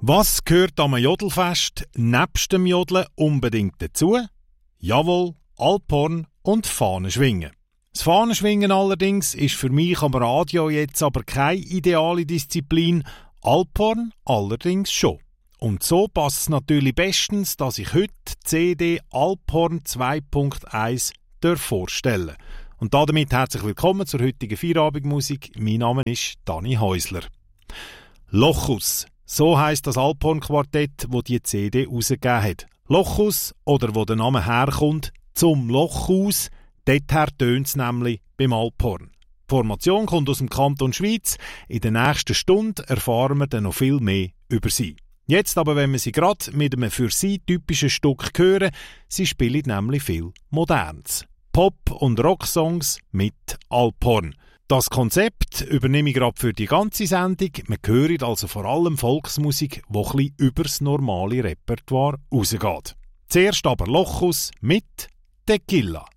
Was gehört am Jodelfest nebst dem Jodeln unbedingt dazu? Jawohl, Alphorn und Fahnenschwingen. Das Fahnenschwingen allerdings ist für mich am Radio jetzt aber keine ideale Disziplin, Alphorn allerdings schon. Und so passt es natürlich bestens, dass ich heute die CD Alphorn 2.1 vorstellen darf. Und damit herzlich willkommen zur heutigen Feierabendmusik. Mein Name ist Dani Häusler. Lochus, so heisst das Alphorn-Quartett, wo die CD rausgegeben hat. Lochus, oder wo der Name herkommt, zum Lochhaus, dorther tönt es nämlich beim Alphorn. Die Formation kommt aus dem Kanton Schwyz. In der nächsten Stunde erfahren wir dann noch viel mehr über sie. Jetzt aber, wenn wir sie gerade mit einem für sie typischen Stück hören, sie spielen nämlich viel Modernes. Pop- und Rocksongs mit Alphorn. Das Konzept übernehme ich gerade für die ganze Sendung. Wir hören also vor allem Volksmusik, die ein bisschen über das normale Repertoire rausgeht. Zuerst aber Lochus mit Tequila.